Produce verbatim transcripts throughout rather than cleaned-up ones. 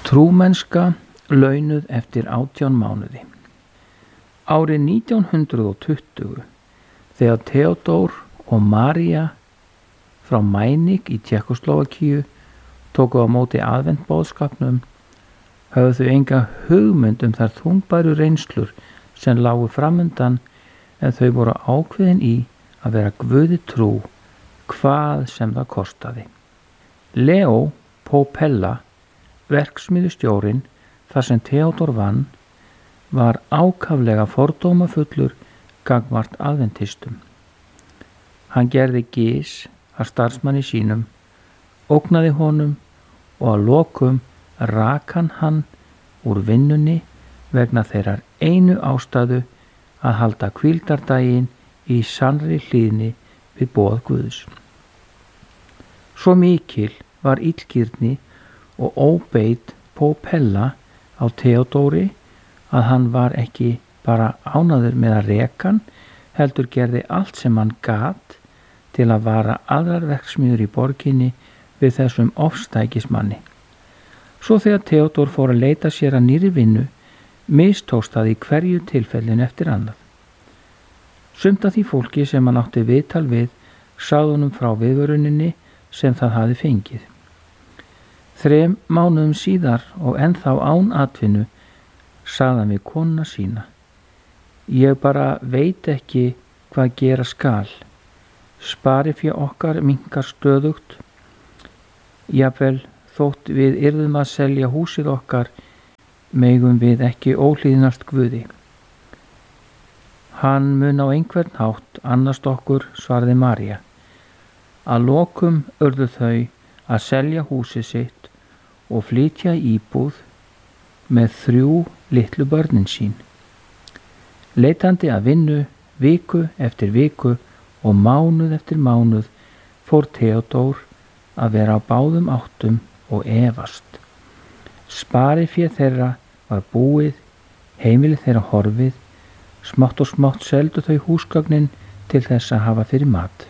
Trúmennska launuð eftir átján mánuði. Árið nítján hundrað tuttugu þegar Theodór og María frá Mænik í Tékkóslóvakíu tóku á móti aðventboðskapnum höfðu þau enga hugmynd um þær þungbæru reynslur sem lágu framundan, en þau voru ákveðin í að vera Guði trú hvað sem það kostaði. Leo Popella, verksmiðjustjórinn þar sem Theodór vann, var ákaflega fordómafullur gagnvart aðventistum. Hann gerði gys að starfsmanni sínum, ógnaði honum og að lokum rak hann hann úr vinnunni vegna þeirrar einu ástæðu að halda hvíldardaginn í sannri hlýðni við boð Guðs. Svo mikil var illgirni og óbeit Popella á Theodóri að hann var ekki bara ánægður með að reka hann, heldur gerði allt sem hann gat til að vara aðrar verksmiðjur í borginni við þessum ofstækismanni. Svo þegar Theodór fór að leita sér að nýrri vinnu, mistókst það í hverju tilfellinu eftir annað. Sumt af því fólki sem hann átti viðtal við sagði honum frá viðvöruninni sem það hafi fengið. Þrem mánuðum síðar og ennþá án atvinnu sagði hann við konuna sína: Ég bara veit ekki hvað gera skal. Sparifé okkar minnkar stöðugt. Jafnvel þótt við yrðum að selja húsið okkar, megum við ekki óhlýðnast Guði. Hann mun á einhvern hátt annast okkur, svaraði María. Að lokum urðu þau að selja húsið sitt og flytja í íbúð með þrjú litlu börnin sín. Leitandi að vinnu viku eftir viku og mánuð eftir mánuð fór Theodór að vera á báðum áttum og efast. Sparifé þeirra var búið, heimili þeirra horfið, smátt og smátt seldu þau húsgögnin til þess að hafa fyrir mat.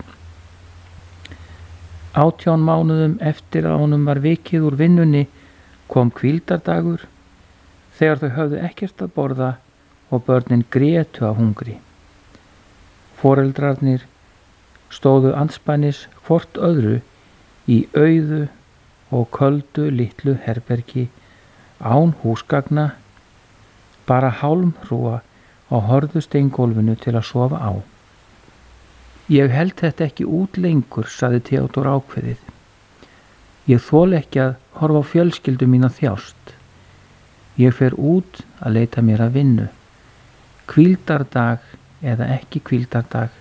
Átján mánuðum eftir að honum var vikið úr vinnunni kom hvíldardagur, þegar þau höfðu ekkert að borða og börnin grétu af hungri. Foreldrarnir stóðu andspænis hvort öðru í auðu og köldu litlu herbergi án húsgagna, bara hálmhrúga á hörðu steingólfinu til að sofa á. Ég held þetta ekki út lengur, sagði Theodór ákveðið. Ég þoli ekki að horfa á fjölskyldu mína þjást. Ég fer út að leita mér að vinnu. Hvíldardag eða ekki hvíldardag.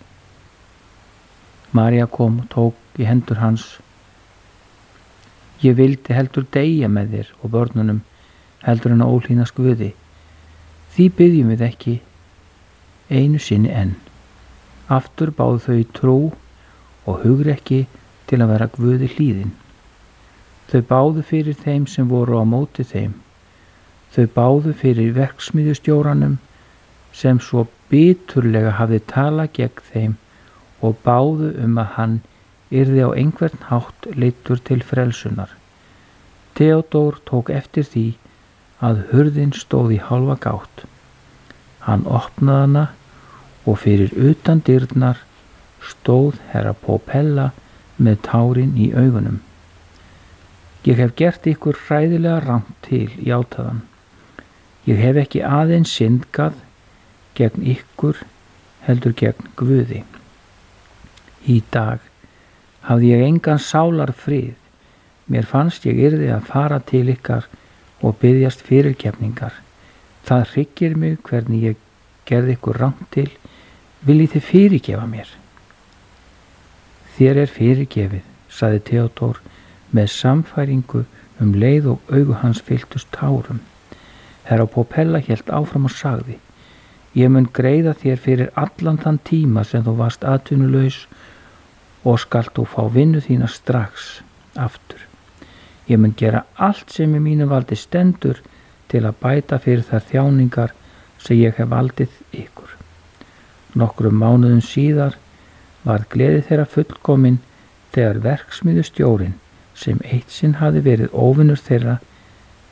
María kom og tók í hendur hans. Ég vildi heldur deyja með þér og börnunum heldur en að óhlýðnast Guði. Því biðjum við ekki einu sinni enn. Aftur báðu þau trú og hugrekki til að vera Guði hlýðin. Þau báðu fyrir þeim sem voru á móti þeim. Þau báðu fyrir verksmiðjustjóranum sem svo biturlega hafði talað gegn þeim og báðu um að hann yrði á einhvern hátt leiddur til frelsunar. Theodór tók eftir því að hurðin stóð í hálfa gátt. Hann opnaði hana og fyrir utan dyrnar stóð herra Popella með tárin í augunum. Ég hef gert ykkur hræðilega rangt til, játaði hann. Ég hef ekki aðeins syndgað gegn ykkur, heldur gegn Guði. Í dag hafði ég engan sálar frið. Mér fannst ég yrði að fara til ykkar og biðjast fyrirgefningar. Það hryggir mig hvernig ég gerði ykkur rangt til. Viljið þið fyrirgefa mér? Þér er fyrirgefið, sagði Theodór með samfæringu um leið og augu hans fylltust tárum. Herra Popella hélt áfram og sagði: Ég mun greiða þér fyrir allan þann tíma sem þú varst atvinnulaus og skalt þú fá vinnu þína strax aftur. Ég mun gera allt sem í mínu valdi stendur til að bæta fyrir þær þjáningar sem ég hef valdið ykkur. Nokkrum mánuðum síðar var gleði þeirra fullkomin þegar verksmiðjustjórinn, sem eitt sinn hafði verið óvinur þeirra,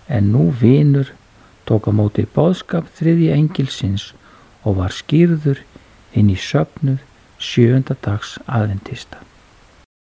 en nú vinur tók á móti boðskap þriðja engilsins og var skírður inn í söfnuð sjöunda dags aðventista.